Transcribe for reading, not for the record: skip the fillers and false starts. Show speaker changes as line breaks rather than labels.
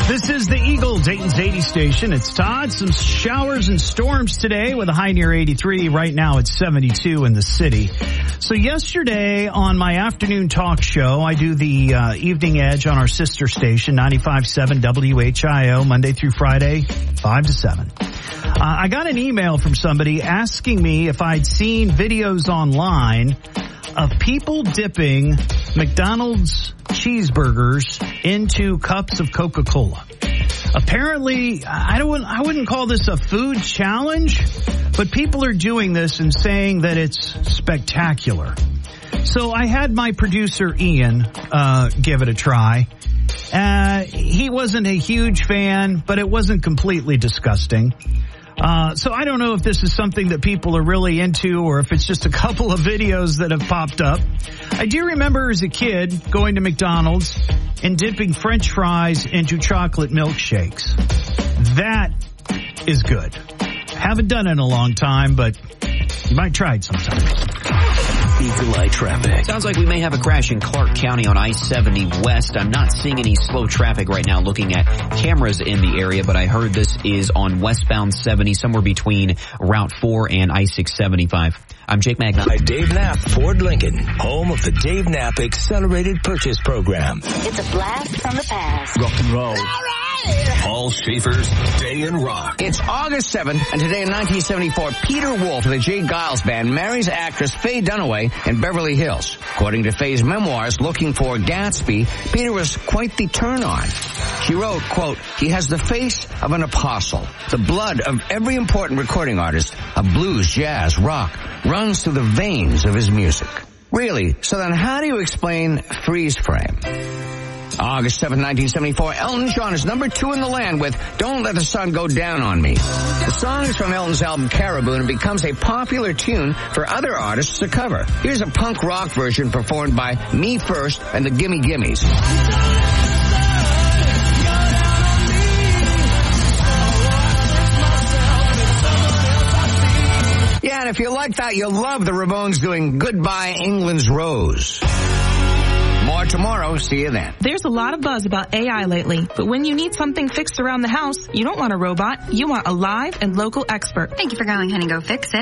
This is the Eagle, Dayton's 80 station. It's Todd. Some showers and storms today with a high near 83. Right now it's 72 in the city. So yesterday on my afternoon talk show, I do the Evening Edge on our sister station, 95.7 WHIO, Monday through Friday, 5 to 7. I got an email from somebody asking me if I'd seen videos online of people dipping McDonald's cheeseburgers into cups of Coca-Cola. Apparently, I wouldn't call this a food challenge, but people are doing this and saying that it's spectacular. So I had my producer Ian give it a try. He wasn't a huge fan, but it wasn't completely disgusting. So I don't know if this is something that people are really into or if it's just a couple of videos that have popped up. I do remember as a kid going to McDonald's and dipping French fries into chocolate milkshakes. That is good. Haven't done it in a long time, but you might try it sometime.
Eagle Eye traffic.
Sounds like we may have a crash in Clark County on I-70 West. I'm not seeing any slow traffic right now looking at cameras in the area, but I heard this is on westbound 70, somewhere between Route 4 and I-675. I'm Jake Magna.
By Dave Knapp Ford Lincoln, home of the Dave Knapp Accelerated Purchase Program.
It's a blast from the past.
Rock and roll. Paul Schaefer's Day in Rock.
It's August 7th, and today in 1974, Peter Wolf of the J. Giles Band marries actress Faye Dunaway in Beverly Hills. According to Faye's memoirs, Looking for Gatsby, Peter was quite the turn-on. She wrote, quote, "He has the face of an apostle. The blood of every important recording artist of blues, jazz, rock runs through the veins of his music." Really? So then how do you explain freeze frame? August 7, 1974, Elton John is number 2 in the land with Don't Let the Sun Go Down on Me. The song is from Elton's album Caribou and becomes a popular tune for other artists to cover. Here's a punk rock version performed by Me First and the Gimme Gimmes. Yeah, and if you like that, you'll love the Ramones doing Goodbye England's Rose. More tomorrow. See you then.
There's a lot of buzz about AI lately, but when you need something fixed around the house, you don't want a robot. You want a live and local expert.
Thank you for calling Honey Go Fix It.